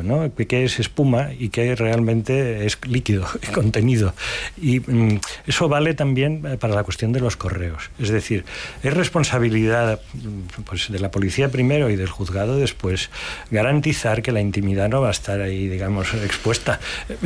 ¿no? Qué es espuma y qué realmente es líquido, contenido. Y eso vale también para la cuestión de los correos. Es decir, es responsabilidad pues, de la policía primero y del juzgado después garantizar que la intimidad no va a estar ahí, digamos, expuesta.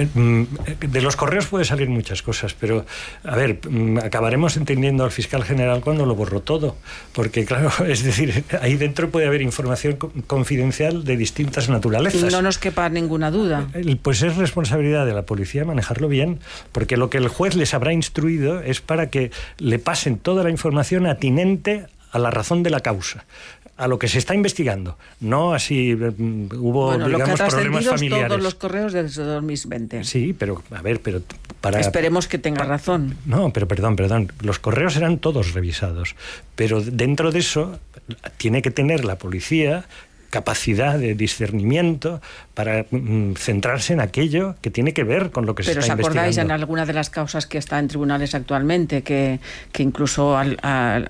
De los correos puede salir muchas cosas, pero, a ver, acabaremos entendiendo al fiscal general cuando lo borró todo, porque, claro, es decir, ahí dentro puede haber información confidencial de distintas naturalezas. No nos quepa ninguna duda. Pues es responsabilidad de la policía manejarlo bien, porque lo que el juez les habrá instruido es para que le pasen toda la información atinente a la razón de la causa, a lo que se está investigando, no así hubo, digamos, lo que ha problemas familiares. Todos los correos desde 2020. Sí, pero a ver, pero para... Esperemos que tenga razón. No, pero perdón, los correos eran todos revisados, pero dentro de eso tiene que tener la policía capacidad de discernimiento para centrarse en aquello que tiene que ver con lo que se está investigando. Pero ¿os acordáis en alguna de las causas que está en tribunales actualmente, que incluso ahora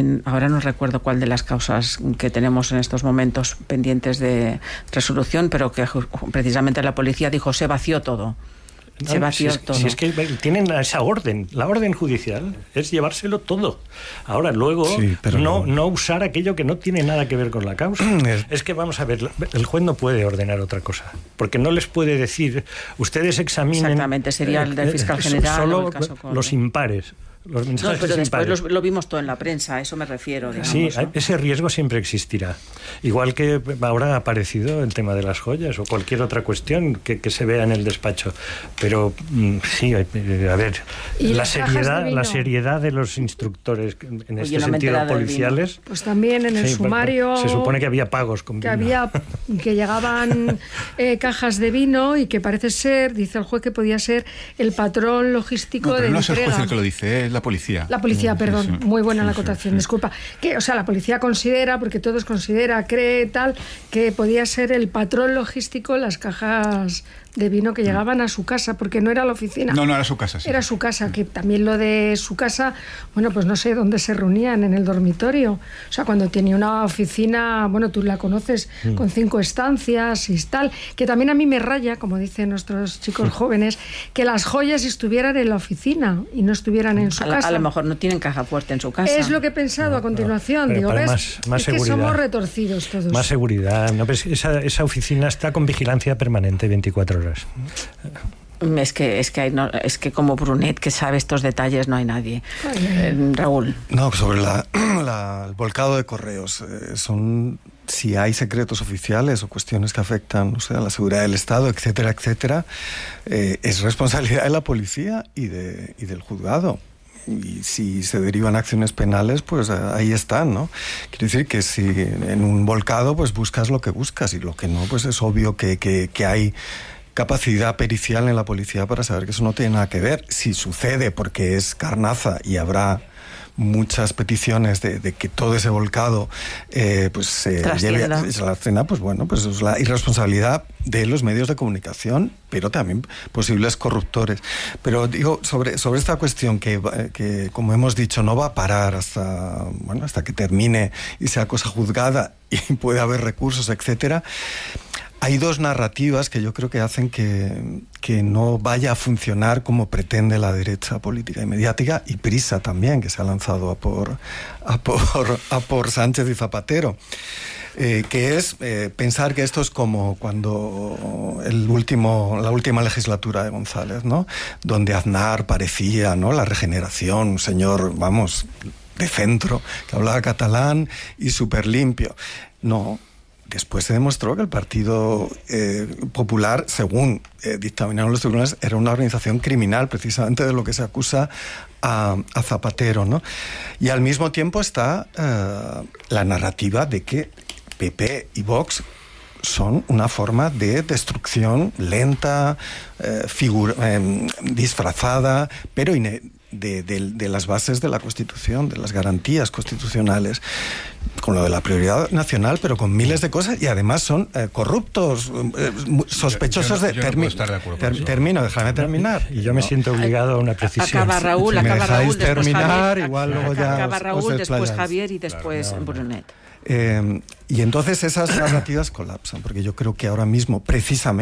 no recuerdo cuál de las causas que tenemos en estos momentos pendientes de resolución, pero que precisamente la policía dijo se vació todo? Se vació todo. Si es que tienen esa orden, la orden judicial es llevárselo todo. Ahora, luego, sí, no usar aquello que no tiene nada que ver con la causa. Es que, vamos a ver, el juez no puede ordenar otra cosa, porque no les puede decir, ustedes examinen... Exactamente, sería el del fiscal general. Solo el caso los impares. Los mensajes pero después impares. lo vimos todo en la prensa, a eso me refiero. Digamos, sí, ¿no? Ese riesgo siempre existirá. Igual que ahora ha aparecido el tema de las joyas o cualquier otra cuestión que se vea en el despacho. Pero sí, a ver, la seriedad de los instructores en este sentido policiales. Pues también en el sumario... Se supone que había pagos con vino. Que llegaban cajas de vino y que parece ser, dice el juez, que podía ser el patrón logístico de entrega. No es el juez el que lo dice, la policía. La policía, perdón. Sí. Muy buena la acotación, disculpa. Que, o sea, la policía considera, porque todos considera, cree tal, que podía ser el patrón logístico las cajas de vino que llegaban a su casa, porque no era la oficina. No era su casa, sí. Era su casa, que también lo de su casa, bueno, pues no sé dónde se reunían, en el dormitorio. O sea, cuando tenía una oficina, bueno, tú la conoces, con 5 estancias y tal, que también a mí me raya, como dicen nuestros chicos jóvenes, que las joyas estuvieran en la oficina y no estuvieran en su casa. A lo mejor no tienen caja fuerte en su casa. Es lo que he pensado a continuación. Digo, ¿ves? Más es que somos retorcidos todos. Más seguridad. ¿No? Pues esa oficina está con vigilancia permanente 24 horas. Es que como Brunet, que sabe estos detalles, no hay nadie. Raúl. No, sobre el volcado de correos. Si hay secretos oficiales o cuestiones que afectan, o sea, la seguridad del Estado, etcétera, etcétera, es responsabilidad de la policía y del juzgado. Y si se derivan acciones penales, pues ahí están, ¿no? Quiere decir que si en un volcado pues buscas lo que buscas, y lo que no, pues es obvio que hay capacidad pericial en la policía para saber que eso no tiene nada que ver. Si sucede porque es carnaza y habrá muchas peticiones de que todo ese volcado pues se lleve a la escena, pues bueno, pues es la irresponsabilidad de los medios de comunicación, pero también posibles corruptores. Pero digo, sobre esta cuestión que como hemos dicho, no va a parar hasta que termine y sea cosa juzgada y puede haber recursos, etcétera. Hay 2 narrativas que yo creo que hacen que no vaya a funcionar como pretende la derecha política y mediática, y Prisa también, que se ha lanzado a por Sánchez y Zapatero, que es pensar que esto es como cuando la última legislatura de González, ¿no? Donde Aznar parecía, ¿no?, la regeneración, un señor, de centro, que hablaba catalán y súper limpio. No. Después se demostró que el Partido Popular, según dictaminaron los tribunales, era una organización criminal, precisamente de lo que se acusa a Zapatero, ¿no? Y al mismo tiempo está la narrativa de que PP y Vox son una forma de destrucción lenta, disfrazada, pero de las bases de la Constitución, de las garantías constitucionales, con lo de la prioridad nacional, pero con miles de cosas, y además son corruptos, sospechosos de... Termino, déjame terminar. Y yo me siento obligado a una precisión. Acaba Raúl, después terminar, Javier, igual luego ya... Acaba Raúl, después Javier y después Brunet. Y entonces esas narrativas colapsan, porque yo creo que ahora mismo, precisamente,